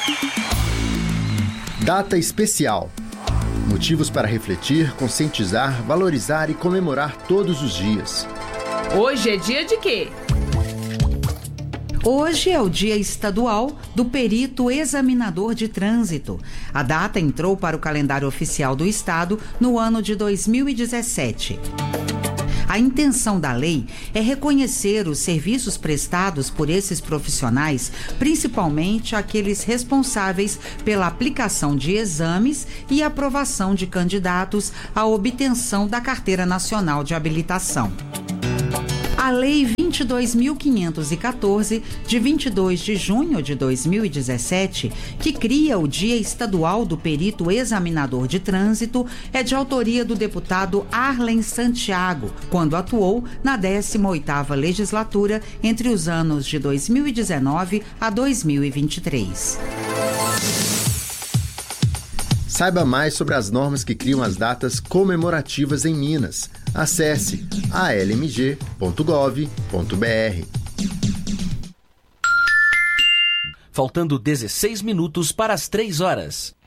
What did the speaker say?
Data especial. Motivos para refletir, conscientizar, valorizar e comemorar todos os dias. Hoje é dia de quê? Hoje é o Dia Estadual do Perito Examinador de Trânsito. A data entrou para o calendário oficial do Estado no ano de 2017. A intenção da lei é reconhecer os serviços prestados por esses profissionais, principalmente aqueles responsáveis pela aplicação de exames e aprovação de candidatos à obtenção da Carteira Nacional de Habilitação. A Lei 22.514, de 22 de junho de 2017, que cria o Dia Estadual do Perito Examinador de Trânsito, é de autoria do deputado Arlen Santiago, quando atuou na 18ª legislatura entre os anos de 2019 a 2023. Saiba mais sobre as normas que criam as datas comemorativas em Minas. Acesse almg.gov.br. Faltando 16 minutos para as 3 horas.